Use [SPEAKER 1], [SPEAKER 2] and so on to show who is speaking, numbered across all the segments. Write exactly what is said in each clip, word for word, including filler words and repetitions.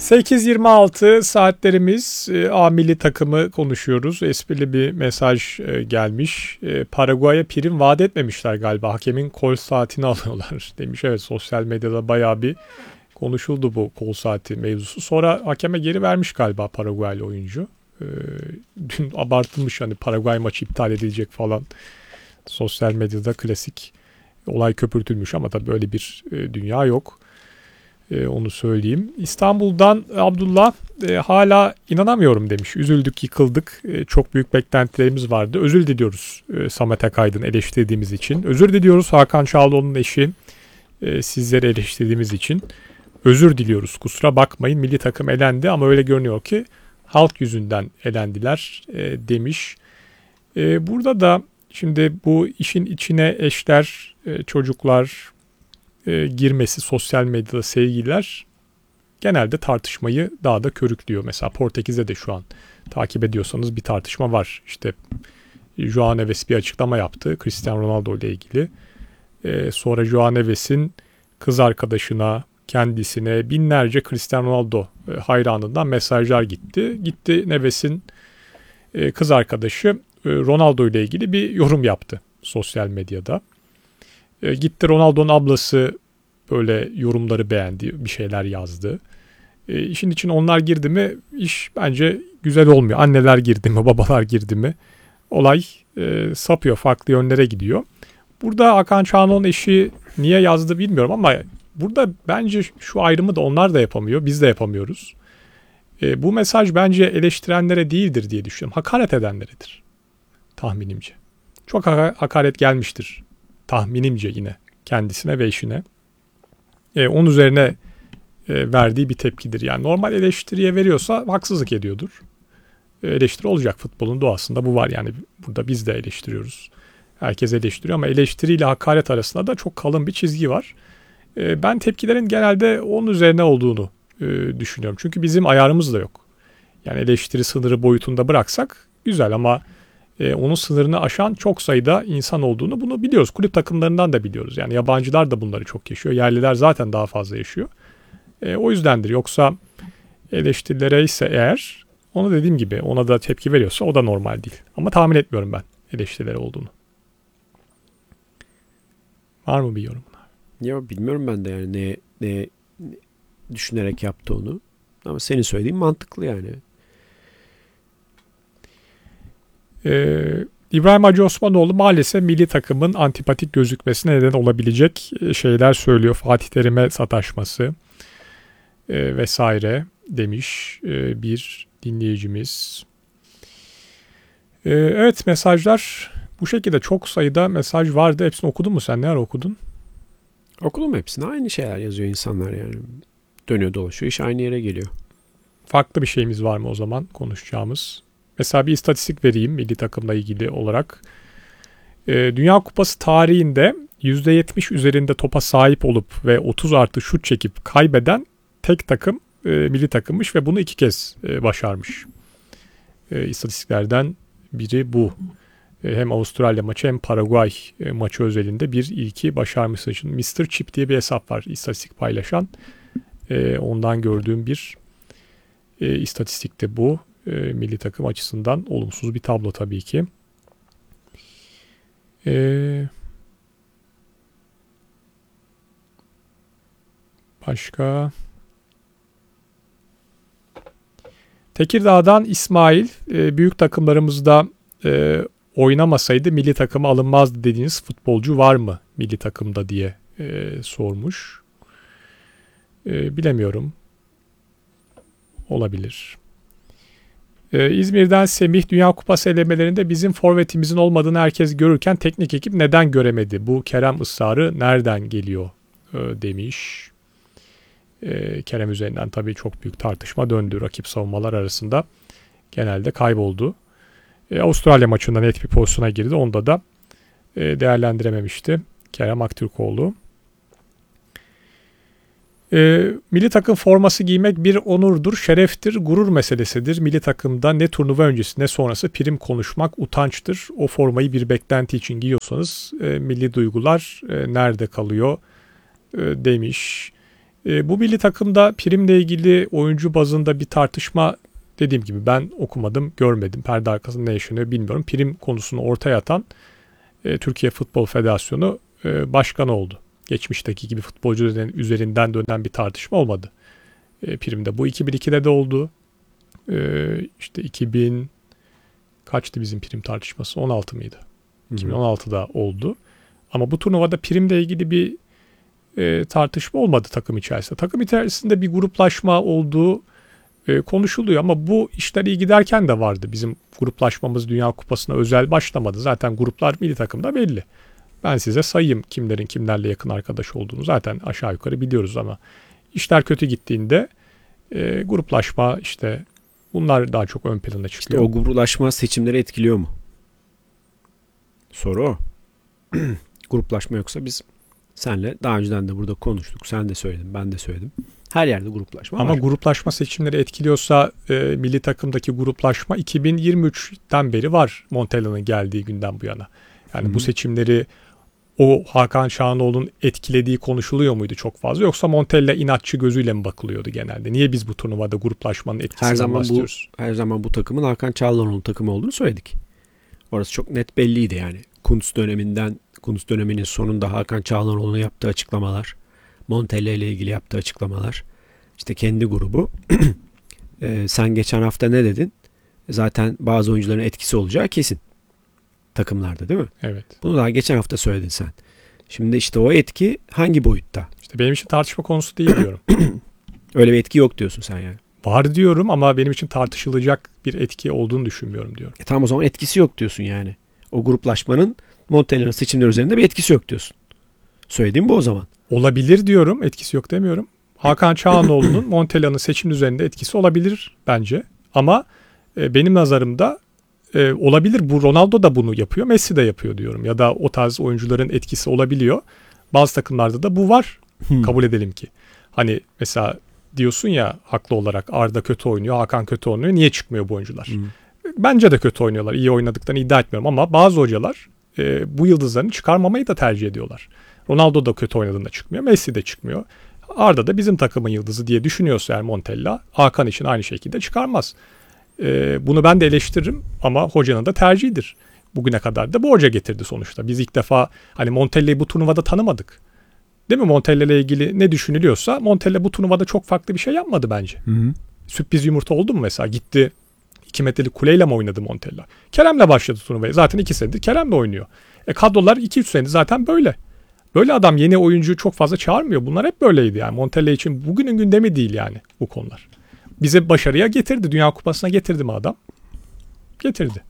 [SPEAKER 1] sekiz yirmi altı saatlerimiz, e, A milli takımı konuşuyoruz. Esprili bir mesaj e, gelmiş. E, Paraguay'a prim vaat etmemişler galiba. Hakemin kol saatini alıyorlar demiş. Evet, sosyal medyada bayağı bir konuşuldu bu kol saati mevzusu. Sonra hakeme geri vermiş galiba Paraguaylı oyuncu. E, dün abartılmış, hani Paraguay maçı iptal edilecek falan. Sosyal medyada klasik olay köpürtülmüş ama tabii böyle bir e, dünya yok. Ee, onu söyleyeyim. İstanbul'dan Abdullah e, hala inanamıyorum demiş. Üzüldük, yıkıldık. E, çok büyük beklentilerimiz vardı. Özür diliyoruz e, Samet Akaydın eleştirdiğimiz için. Özür diliyoruz Hakan Çağlıoğlu'nun eşi e, sizleri eleştirdiğimiz için. Özür diliyoruz. Kusura bakmayın. Milli takım elendi ama öyle görünüyor ki halk yüzünden elendiler e, demiş. E, burada da şimdi bu işin içine eşler, e, çocuklar E, girmesi, sosyal medyada sevgililer genelde tartışmayı daha da körüklüyor. Mesela Portekiz'de de şu an takip ediyorsanız bir tartışma var. İşte João Neves bir açıklama yaptı Cristiano Ronaldo ile ilgili. E, sonra João Neves'in kız arkadaşına, kendisine binlerce Cristiano Ronaldo e, hayranından mesajlar gitti. Gitti Neves'in e, kız arkadaşı e, Ronaldo ile ilgili bir yorum yaptı sosyal medyada. E, gitti Ronaldo'nun ablası böyle yorumları beğendi, bir şeyler yazdı. E, işin için onlar girdi mi iş bence güzel olmuyor. Anneler girdi mi, babalar girdi mi olay e, sapıyor, farklı yönlere gidiyor. Burada Hakan Çağlıoğlu'nun eşi niye yazdı bilmiyorum ama burada bence şu ayrımı da onlar da yapamıyor, biz de yapamıyoruz. E, bu mesaj bence eleştirenlere değildir diye düşünüyorum. Hakaret edenleredir tahminimce. Çok hakaret gelmiştir. Tahminimce yine kendisine ve eşine. E, onun üzerine e, verdiği bir tepkidir. Yani normal eleştiriye veriyorsa haksızlık ediyordur. E, eleştiri olacak, futbolun doğasında bu var. Yani burada biz de eleştiriyoruz. Herkes eleştiriyor ama eleştiriyle hakaret arasında da çok kalın bir çizgi var. E, ben tepkilerin genelde onun üzerine olduğunu e, düşünüyorum. Çünkü bizim ayarımız da yok. Yani eleştiri sınırı boyutunda bıraksak güzel ama Ee, onun sınırını aşan çok sayıda insan olduğunu bunu biliyoruz. Kulüp takımlarından da biliyoruz. Yani yabancılar da bunları çok yaşıyor. Yerliler zaten daha fazla yaşıyor. Ee, o yüzdendir. Yoksa eleştirilere ise eğer onu dediğim gibi ona da tepki veriyorsa o da normal değil. Ama tahmin etmiyorum ben eleştirilere olduğunu. Var mı bir yorum?
[SPEAKER 2] Ya bilmiyorum ben de yani ne, ne, ne düşünerek yaptı onu. Ama senin söylediğin mantıklı yani.
[SPEAKER 1] Ee, İbrahim Hacı Osmanoğlu maalesef milli takımın antipatik gözükmesine neden olabilecek şeyler söylüyor. Fatih Terim'e sataşması e, vesaire demiş e, bir dinleyicimiz. E, evet, mesajlar bu şekilde, çok sayıda mesaj vardı. Hepsini okudun mu sen? Ne ara okudun?
[SPEAKER 2] Okudum hepsini. Aynı şeyler yazıyor insanlar yani. Dönüyor dolaşıyor. İş aynı yere geliyor.
[SPEAKER 1] Farklı bir şeyimiz var mı o zaman konuşacağımız? Mesela bir istatistik vereyim milli takımla ilgili olarak. Ee, Dünya Kupası tarihinde yüzde yetmiş üzerinde topa sahip olup ve otuz artı şut çekip kaybeden tek takım e, milli takımmış ve bunu iki kez e, başarmış. E, istatistiklerden biri bu. E, hem Avustralya maçı hem Paraguay e, maçı özelinde bir ilki başarmış. Şimdi mister Chip diye bir hesap var istatistik paylaşan. E, ondan gördüğüm bir e, istatistikte bu. E, milli takım açısından olumsuz bir tablo tabii ki. E, başka? Tekirdağ'dan İsmail, e, büyük takımlarımızda e, oynamasaydı milli takıma alınmazdı dediğiniz futbolcu var mı milli takımda diye e, sormuş. E, bilemiyorum. Olabilir. Ee, İzmir'den Semih, Dünya Kupası elemelerinde bizim forvetimizin olmadığını herkes görürken teknik ekip neden göremedi? Bu Kerem ısrarı nereden geliyor ee, demiş. Ee, Kerem üzerinden tabii çok büyük tartışma döndü. Rakip savunmalar arasında genelde kayboldu. Ee, Avustralya maçında net bir pozisyona girdi. Onda da e, değerlendirememişti Kerem Aktürkoğlu. E, milli takım forması giymek bir onurdur, şereftir, gurur meselesidir. Milli takımda ne turnuva öncesi ne sonrası prim konuşmak utançtır. O formayı bir beklenti için giyiyorsanız e, milli duygular e, nerede kalıyor e, demiş. E, bu milli takımda primle ilgili oyuncu bazında bir tartışma, dediğim gibi ben okumadım, görmedim. Perde arkasında ne yaşanıyor bilmiyorum. Prim konusunu ortaya atan e, Türkiye Futbol Federasyonu e, başkanı oldu. Geçmişteki gibi futbolcuların üzerinden dönen bir tartışma olmadı. E, primde. Bu iki bin ikide de oldu. E, işte iki bin kaçtı bizim prim tartışması? on altı mıydı? Hı hı. iki bin on altıda oldu. Ama bu turnuvada primle ilgili bir e, tartışma olmadı takım içerisinde. Takım içerisinde bir gruplaşma olduğu e, konuşuluyor ama bu işler iyi giderken de vardı. Bizim gruplaşmamız Dünya Kupası'na özel başlamadı. Zaten gruplar milli takımda belli. Ben size sayayım kimlerin kimlerle yakın arkadaş olduğunu zaten aşağı yukarı biliyoruz ama işler kötü gittiğinde e, gruplaşma işte bunlar daha çok ön plana çıkıyor.
[SPEAKER 2] İşte o gruplaşma seçimleri etkiliyor mu? Soru o. Gruplaşma yoksa biz senle daha önceden de burada konuştuk. Sen de söyledin, ben de söyledim. Her yerde gruplaşma
[SPEAKER 1] Ama
[SPEAKER 2] var.
[SPEAKER 1] gruplaşma seçimleri etkiliyorsa e, milli takımdaki gruplaşma iki bin yirmi üçten beri var, Montella'nın geldiği günden bu yana. Yani Hı-hı. bu seçimleri o Hakan Çalhanoğlu'nun etkilediği konuşuluyor muydu çok fazla, yoksa Montella inatçı gözüyle mi bakılıyordu genelde? Niye biz bu turnuvada gruplaşmanın etkisinden
[SPEAKER 2] her zaman
[SPEAKER 1] bahsediyoruz?
[SPEAKER 2] Bu, her zaman bu takımın Hakan Çalhanoğlu'nun takımı olduğunu söyledik. Orası çok net belliydi yani. Kuntz döneminden, Kuntz döneminin sonunda Hakan Çalhanoğlu'nun yaptığı açıklamalar, Montella ile ilgili yaptığı açıklamalar, işte kendi grubu. ee, sen geçen hafta ne dedin? Zaten bazı oyuncuların etkisi olacağı kesin. Takımlarda değil mi?
[SPEAKER 1] Evet.
[SPEAKER 2] Bunu daha geçen hafta söyledin sen. Şimdi işte o etki hangi boyutta?
[SPEAKER 1] İşte benim için tartışma konusu değil diyorum.
[SPEAKER 2] Öyle bir etki yok diyorsun sen yani.
[SPEAKER 1] Var diyorum ama benim için tartışılacak bir etki olduğunu düşünmüyorum diyorum.
[SPEAKER 2] E tamam, o zaman etkisi yok diyorsun yani. O gruplaşmanın Montella'nın seçimleri üzerinde bir etkisi yok diyorsun. Söylediğim bu o zaman.
[SPEAKER 1] Olabilir diyorum, etkisi yok demiyorum. Hakan Çalhanoğlu'nun Montella'nın seçim üzerinde etkisi olabilir bence. Ama e, benim nazarımda e, olabilir. Bu Ronaldo da bunu yapıyor, Messi de yapıyor diyorum. Ya da o tarz oyuncuların etkisi olabiliyor. Bazı takımlarda da bu var. Hmm. Kabul edelim ki. Hani mesela diyorsun ya haklı olarak, Arda kötü oynuyor, Hakan kötü oynuyor. Niye çıkmıyor bu oyuncular? Hmm. Bence de kötü oynuyorlar. İyi oynadıklarını iddia etmiyorum ama bazı hocalar e, bu yıldızlarını çıkarmamayı da tercih ediyorlar. Ronaldo da kötü oynadığında çıkmıyor. Messi de çıkmıyor. Arda da bizim takımın yıldızı diye düşünüyorsa eğer Montella, Hakan için aynı şekilde çıkarmaz. E, bunu ben de eleştiririm ama hocanın da tercihidir. Bugüne kadar da bu hoca getirdi sonuçta. Biz ilk defa hani Montella'yı bu turnuvada tanımadık. Değil mi? Montella ile ilgili ne düşünülüyorsa Montella bu turnuvada çok farklı bir şey yapmadı bence. Hı hı. Sürpriz yumurta oldu mu mesela? Gitti iki metrelik kuleyle mi oynadı Montella? Kerem'le başladı turnuvayı. Zaten iki senedir Kerem'le oynuyor. E kadrolar iki üç senedir zaten böyle. Böyle adam yeni oyuncuyu çok fazla çağırmıyor. Bunlar hep böyleydi yani. Montella için bugünün gündemi değil yani bu konular. Bize başarıya getirdi. Dünya Kupası'na getirdi mi adam? Getirdi.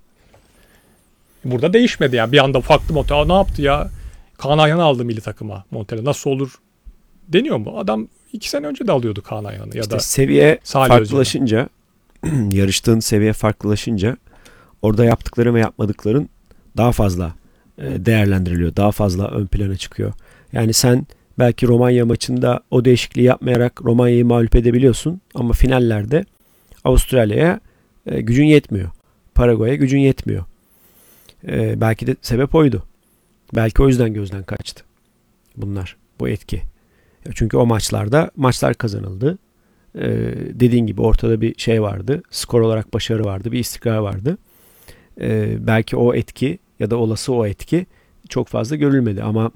[SPEAKER 1] Burada değişmedi yani. Bir anda farklı Montella ne yaptı ya? Kaan Ayhan'ı aldı milli takıma Montella. Nasıl olur deniyor mu? Adam iki sene önce de alıyordu Kaan Ayhan'ı. Ya
[SPEAKER 2] işte
[SPEAKER 1] da
[SPEAKER 2] seviye farklılaşınca, yarıştığın seviye farklılaşınca orada yaptıkların ve yapmadıkların daha fazla değerlendiriliyor. Daha fazla ön plana çıkıyor. Yani sen belki Romanya maçında o değişikliği yapmayarak Romanya'yı mağlup edebiliyorsun ama finallerde Avustralya'ya gücün yetmiyor. Paraguay'a gücün yetmiyor. Ee, belki de sebep oydu. Belki o yüzden gözden kaçtı bunlar, bu etki. Çünkü o maçlarda maçlar kazanıldı. Ee, dediğin gibi ortada bir şey vardı. Skor olarak başarı vardı. Bir istikrar vardı. Ee, belki o etki ya da olası o etki çok fazla görülmedi ama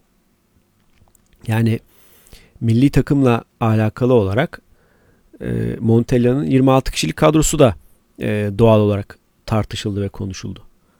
[SPEAKER 2] yani milli takımla alakalı olarak e, Montella'nın yirmi altı kişilik kadrosu da e, doğal olarak tartışıldı ve konuşuldu.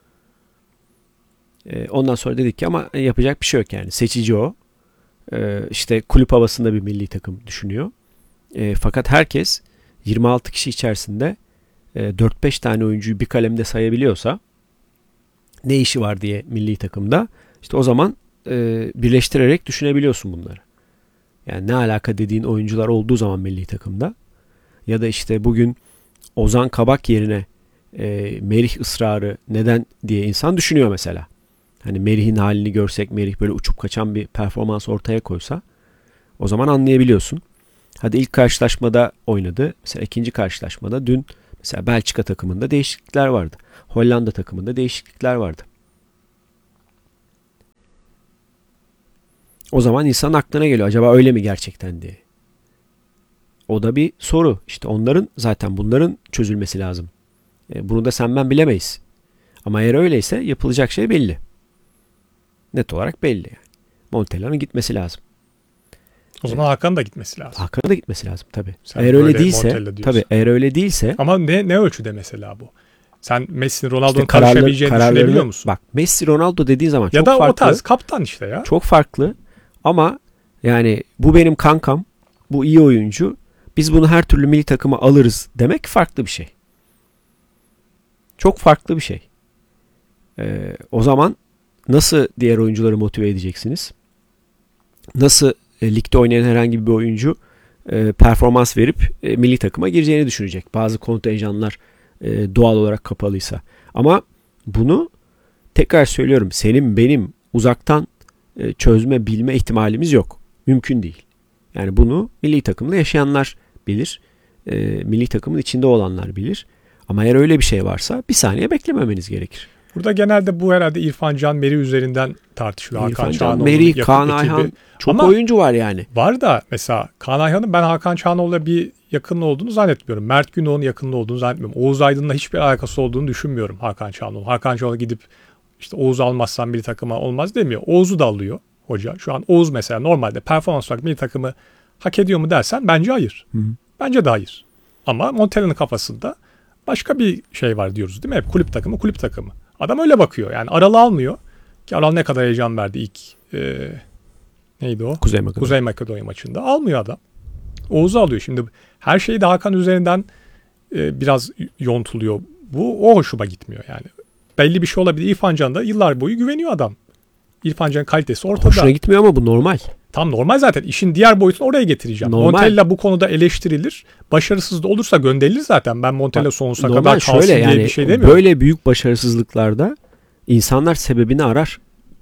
[SPEAKER 2] E, ondan sonra dedik ki ama yapacak bir şey yok yani. Seçici o. E, işte kulüp havasında bir milli takım düşünüyor. E, fakat herkes yirmi altı kişi içerisinde e, dört beş tane oyuncuyu bir kalemde sayabiliyorsa ne işi var diye milli takımda, işte o zaman e, birleştirerek düşünebiliyorsun bunları. Yani ne alaka dediğin oyuncular olduğu zaman milli takımda ya da işte bugün Ozan Kabak yerine e, Merih ısrarı neden diye insan düşünüyor mesela. Hani Merih'in halini görsek, Merih böyle uçup kaçan bir performans ortaya koysa o zaman anlayabiliyorsun. Hadi ilk karşılaşmada oynadı. Mesela ikinci karşılaşmada dün mesela Belçika takımında değişiklikler vardı. Hollanda takımında değişiklikler vardı. O zaman insan aklına geliyor. Acaba öyle mi gerçekten diye. O da bir soru. İşte onların zaten bunların çözülmesi lazım. E, bunu da sen ben bilemeyiz. Ama eğer öyleyse yapılacak şey belli. Net olarak belli yani. Montella'nın gitmesi lazım.
[SPEAKER 1] O zaman Hakan'ın da gitmesi lazım.
[SPEAKER 2] Hakan'ın da gitmesi lazım tabii.
[SPEAKER 1] Sen
[SPEAKER 2] eğer
[SPEAKER 1] böyle
[SPEAKER 2] öyle değilse,
[SPEAKER 1] Montella diyorsun.
[SPEAKER 2] tabii eğer öyle değilse.
[SPEAKER 1] Ama ne ne ölçüde mesela bu? Sen Messi'nin Ronaldo'nun
[SPEAKER 2] işte kararlı,
[SPEAKER 1] karışabileceğini düşünebiliyor musun?
[SPEAKER 2] Bak Messi Ronaldo dediğin zaman
[SPEAKER 1] ya
[SPEAKER 2] çok
[SPEAKER 1] da
[SPEAKER 2] farklı.
[SPEAKER 1] o tarz kaptan işte ya.
[SPEAKER 2] Çok farklı ama yani bu benim kankam, bu iyi oyuncu. Biz bunu her türlü milli takıma alırız demek farklı bir şey. Çok farklı bir şey. Ee, o zaman nasıl diğer oyuncuları motive edeceksiniz? Nasıl e, ligde oynayan herhangi bir oyuncu e, performans verip e, milli takıma gireceğini düşünecek. Bazı kontenjanlar e, doğal olarak kapalıysa. Ama bunu tekrar söylüyorum, senin benim uzaktan e, çözme bilme ihtimalimiz yok. Mümkün değil. Yani bunu milli takımda yaşayanlar bilir. E, milli takımın içinde olanlar bilir. Ama eğer öyle bir şey varsa bir saniye beklememeniz gerekir.
[SPEAKER 1] Burada genelde bu herhalde İrfan Can Meri üzerinden tartışılıyor.
[SPEAKER 2] İrfan
[SPEAKER 1] Hakan
[SPEAKER 2] Can
[SPEAKER 1] Çağanoğlu,
[SPEAKER 2] Meri, Kaan Ayhan çok
[SPEAKER 1] ama
[SPEAKER 2] oyuncu var yani.
[SPEAKER 1] Var da mesela Kaan Ayhan'ın ben Hakan Çağanoğlu'yla bir yakınlığı olduğunu zannetmiyorum. Mert Gündoğan'ın yakınlığı olduğunu zannetmiyorum. Oğuz Aydın'la hiçbir alakası olduğunu düşünmüyorum Hakan Çağanoğlu. Hakan Çağanoğlu gidip işte Oğuz almazsan milli takıma olmaz demiyor. Oğuz'u da alıyor hoca. Şu an Oğuz mesela normalde performans olarak milli takımı hak ediyor mu dersen bence hayır.
[SPEAKER 2] Hı hı.
[SPEAKER 1] Bence de hayır. Ama Montella'nın kafasında başka bir şey var diyoruz değil mi? Hep kulüp takımı kulüp takımı. Adam öyle bakıyor. Yani Aral'ı almıyor. Ki Aral ne kadar heyecan verdi ilk e, neydi o?
[SPEAKER 2] Kuzey Makedonya.
[SPEAKER 1] Kuzey Makedonya maçında. Almıyor adam. Oğuz'u alıyor. Şimdi her şeyi de Hakan üzerinden e, biraz yontuluyor. Bu o hoşuma gitmiyor yani. Belli bir şey olabilir. İrfan Can'da yıllar boyu güveniyor adam. İrfan Can'ın kalitesi ortada.
[SPEAKER 2] Hoşuna gitmiyor ama bu normal.
[SPEAKER 1] Tam normal zaten. İşin diğer boyutunu oraya getireceğim.
[SPEAKER 2] Normal.
[SPEAKER 1] Montella bu konuda eleştirilir. Başarısız da olursa gönderilir zaten. Ben Montella sonsuza
[SPEAKER 2] Normal,
[SPEAKER 1] kadar kalsın
[SPEAKER 2] şöyle
[SPEAKER 1] diye
[SPEAKER 2] yani,
[SPEAKER 1] bir şey demiyorum.
[SPEAKER 2] böyle büyük başarısızlıklarda insanlar sebebini arar.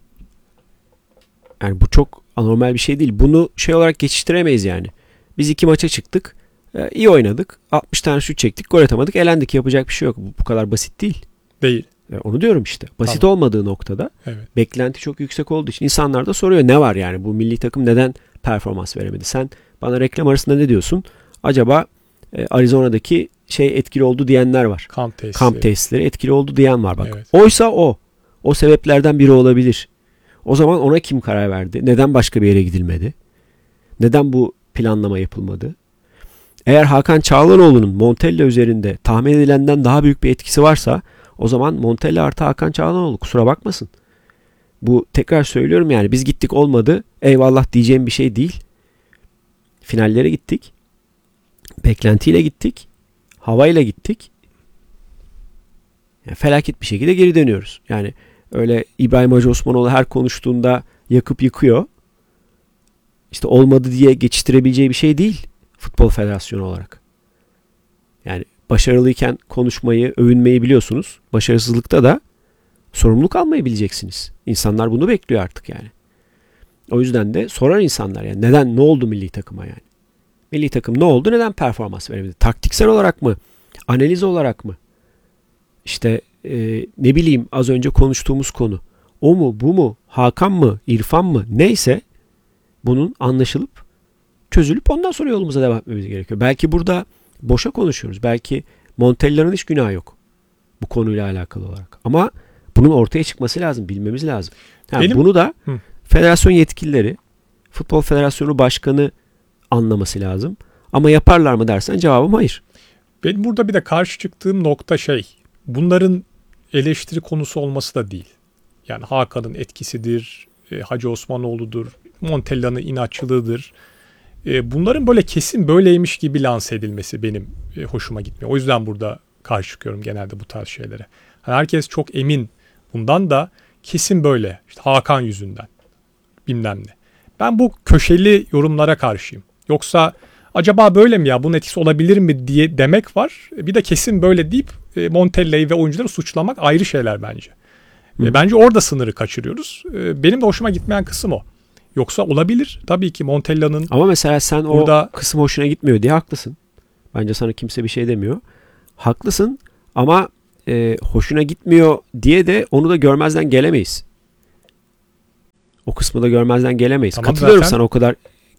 [SPEAKER 2] Yani bu çok anormal bir şey değil. Bunu şey olarak geçiştiremeyiz yani. Biz iki maça çıktık. E, iyi oynadık. altmış tane şut çektik. Gol atamadık. Elendik. Yapacak bir şey yok. Bu, bu kadar basit değil.
[SPEAKER 1] Değil.
[SPEAKER 2] E, onu diyorum işte. Basit
[SPEAKER 1] Tamam.
[SPEAKER 2] olmadığı noktada
[SPEAKER 1] Evet.
[SPEAKER 2] beklenti çok yüksek olduğu için insanlar da soruyor ne var yani bu milli takım neden performans veremedi? Sen bana reklam arasında ne diyorsun? Acaba e, Arizona'daki şey etkili oldu diyenler var.
[SPEAKER 1] Kamp tesisleri.
[SPEAKER 2] Kamp tesisleri etkili oldu diyen var bak.
[SPEAKER 1] Evet.
[SPEAKER 2] Oysa o. O sebeplerden biri olabilir. O zaman ona kim karar verdi? Neden başka bir yere gidilmedi? Neden bu planlama yapılmadı? Eğer Hakan Çağlanoğlu'nun Montella üzerinde tahmin edilenden daha büyük bir etkisi varsa o zaman Montella artı Hakan Çağlanoğlu kusura bakmasın. Bu tekrar söylüyorum yani biz gittik olmadı eyvallah diyeceğim bir şey değil. Finallere gittik. Beklentiyle gittik. Havayla gittik. Yani felaket bir şekilde geri dönüyoruz. Yani öyle İbrahim Hacı Osmanoğlu her konuştuğunda yakıp yıkıyor. İşte olmadı diye geçiştirebileceği bir şey değil Futbol Federasyonu olarak. Yani başarılıyken konuşmayı, övünmeyi biliyorsunuz. Başarısızlıkta da sorumluluk almayı bileceksiniz. İnsanlar bunu bekliyor artık yani. O yüzden de sorar insanlar yani neden, ne oldu milli takıma yani? Milli takım ne oldu, neden performans veremedi? Taktiksel olarak mı? Analiz olarak mı? İşte e, ne bileyim az önce konuştuğumuz konu. O mu, bu mu, Hakan mı, İrfan mı neyse bunun anlaşılıp çözülüp ondan sonra yolumuza devam etmemiz gerekiyor. Belki burada boşa konuşuyoruz. Belki Montella'nın hiç günahı yok bu konuyla alakalı olarak. Ama bunun ortaya çıkması lazım. Bilmemiz lazım. Yani
[SPEAKER 1] Benim...
[SPEAKER 2] Bunu da
[SPEAKER 1] Hı.
[SPEAKER 2] federasyon yetkilileri, Futbol Federasyonu Başkanı anlaması lazım. Ama yaparlar mı dersen cevabım hayır.
[SPEAKER 1] Benim burada bir de karşı çıktığım nokta şey. Bunların eleştiri konusu olması da değil. Yani Hakan'ın etkisidir, Hacı Osmanoğlu'dur, Montella'nın inatçılığıdır. Bunların böyle kesin böyleymiş gibi lanse edilmesi benim hoşuma gitmiyor. O yüzden burada karşı çıkıyorum genelde bu tarz şeylere. Herkes çok emin bundan da kesin böyle. İşte Hakan yüzünden bilmem ne. Ben bu köşeli yorumlara karşıyım. Yoksa acaba böyle mi ya bunun etkisi olabilir mi diye demek var. Bir de kesin böyle deyip Montella'yı ve oyuncuları suçlamak ayrı şeyler bence. Hı. Bence orada sınırı kaçırıyoruz. Benim de hoşuma gitmeyen kısım o. Yoksa olabilir. Tabii ki Montella'nın...
[SPEAKER 2] Ama mesela sen
[SPEAKER 1] burada...
[SPEAKER 2] o kısım hoşuna gitmiyor diye haklısın. Bence sana kimse bir şey demiyor. Haklısın ama e, hoşuna gitmiyor diye de onu da görmezden gelemeyiz. O kısmı da görmezden gelemeyiz. Tamam, Katılıyorum zaten... sana o kadar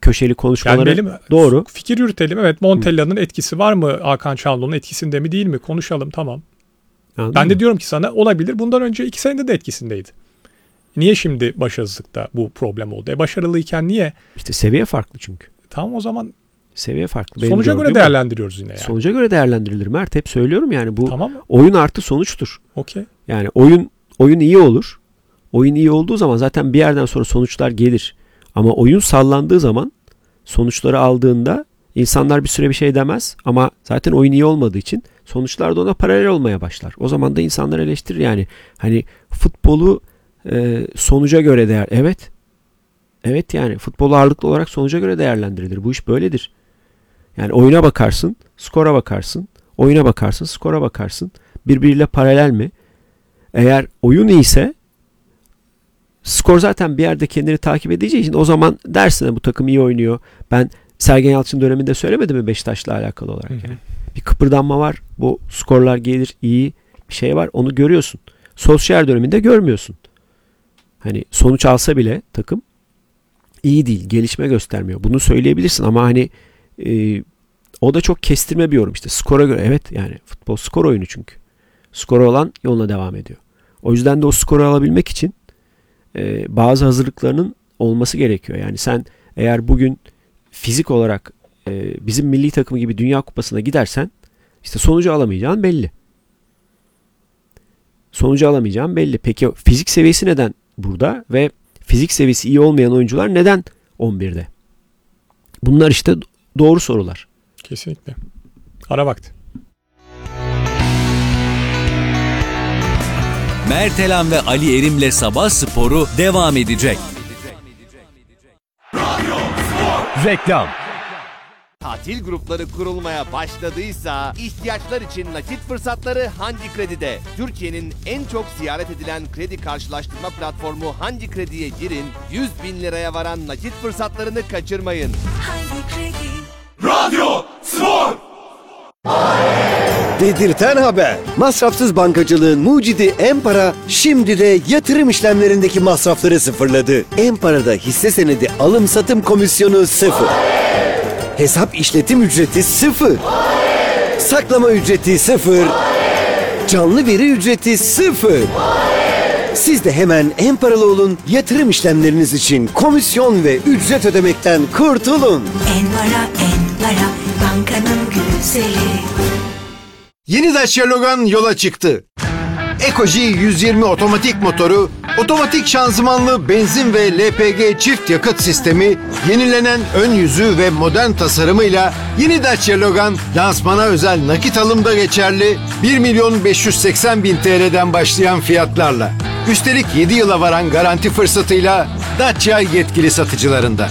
[SPEAKER 2] köşeli konuşmaları
[SPEAKER 1] Gelmeyelim,
[SPEAKER 2] doğru.
[SPEAKER 1] Fikir yürütelim. Evet, Montella'nın etkisi var mı? Hakan Çalhanoğlu'nun etkisinde mi değil mi? Konuşalım, tamam.
[SPEAKER 2] Anladın
[SPEAKER 1] ben
[SPEAKER 2] mı?
[SPEAKER 1] de diyorum ki sana olabilir. Bundan önce iki senede de etkisindeydi. Niye şimdi başarısızlıkta bu problem oldu? E başarılıyken niye?
[SPEAKER 2] İşte seviye farklı çünkü.
[SPEAKER 1] Tamam, o zaman
[SPEAKER 2] seviye farklı. Benim
[SPEAKER 1] sonuca göre değerlendiriyoruz yine yani.
[SPEAKER 2] Sonuca göre değerlendirilir Mert. Hep söylüyorum yani bu
[SPEAKER 1] tamam.
[SPEAKER 2] oyun artı sonuçtur.
[SPEAKER 1] Okey.
[SPEAKER 2] Yani oyun oyun iyi olur. Oyun iyi olduğu zaman zaten bir yerden sonra sonuçlar gelir. Ama oyun sallandığı zaman sonuçları aldığında insanlar bir süre bir şey demez. Ama zaten oyun iyi olmadığı için sonuçlar da ona paralel olmaya başlar. O zaman da insanlar eleştirir yani. Hani futbolu e, sonuca göre değer. Evet. Evet yani futbol ağırlıklı olarak sonuca göre değerlendirilir. Bu iş böyledir. Yani oyuna bakarsın, skora bakarsın. Oyuna bakarsın, skora bakarsın. Birbiriyle paralel mi? Eğer oyun iyiyse skor zaten bir yerde kendini takip edeceği için o zaman dersin bu takım iyi oynuyor. Ben Sergen Yalçın döneminde söylemedim mi Beşiktaş'la alakalı olarak yani. Bir kıpırdanma var. Bu skorlar gelir, iyi bir şey var. Onu görüyorsun. Solskjaer döneminde görmüyorsun. Hani sonuç alsa bile takım iyi değil. Gelişme göstermiyor. Bunu söyleyebilirsin ama hani e, o da çok kestirme bir yorum işte. Skora göre evet yani futbol skor oyunu çünkü. Skoru olan yoluna devam ediyor. O yüzden de o skoru alabilmek için e, bazı hazırlıklarının olması gerekiyor. Yani sen eğer bugün fizik olarak e, bizim milli takımı gibi Dünya Kupası'na gidersen işte sonucu alamayacağın belli. Sonucu alamayacağın belli. Peki fizik seviyesi neden burada ve fizik seviyesi iyi olmayan oyuncular neden on birde? Bunlar işte doğru sorular.
[SPEAKER 1] Kesinlikle. Ara vakti.
[SPEAKER 3] Mert Elan ve Ali Erim'le Sabah Sporu devam edecek.
[SPEAKER 4] Reklam.
[SPEAKER 5] Tatil grupları kurulmaya başladıysa ihtiyaçlar için nakit fırsatları Hangi Kredi'de. Türkiye'nin en çok ziyaret edilen kredi karşılaştırma platformu Hangi Kredi'ye girin, yüz bin liraya varan nakit fırsatlarını kaçırmayın.
[SPEAKER 6] Hangi Kredi?
[SPEAKER 4] Radyo Spor.
[SPEAKER 7] Dedirten haber. Masrafsız bankacılığın mucidi Empara şimdi de yatırım işlemlerindeki masrafları sıfırladı. Empara'da hisse senedi alım satım komisyonu sıfır. Hesap işletim ücreti sıfır. Saklama ücreti sıfır. Canlı veri ücreti sıfır. Siz de hemen Emparalı olun, yatırım işlemleriniz için komisyon ve ücret ödemekten kurtulun.
[SPEAKER 6] Enpara, Enpara, bankanın güzeli.
[SPEAKER 8] Yeni Dacia Logan yola çıktı. Ecoji yüz yirmi otomatik motoru, otomatik şanzımanlı benzin ve L P G çift yakıt sistemi, yenilenen ön yüzü ve modern tasarımıyla yeni Dacia Logan lansmana özel nakit alımda geçerli bir milyon beş yüz seksen bin T L'den başlayan fiyatlarla. Üstelik yedi yıla varan garanti fırsatıyla Dacia yetkili satıcılarında.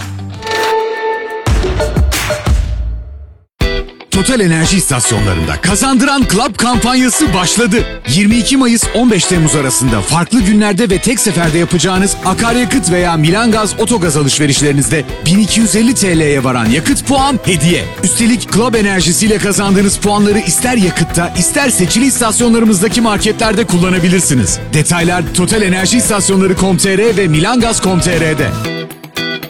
[SPEAKER 4] Total Enerji istasyonlarında Kazandıran Club kampanyası başladı. yirmi iki Mayıs on beş Temmuz arasında farklı günlerde ve tek seferde yapacağınız akaryakıt veya Milan Gaz Otogaz alışverişlerinizde bin iki yüz elli T L'ye varan yakıt puan hediye. Üstelik Club enerjisiyle kazandığınız puanları ister yakıtta ister seçili istasyonlarımızdaki marketlerde kullanabilirsiniz. Detaylar Total Enerji istasyonları nokta com nokta tr ve milangaz nokta com nokta tr'de.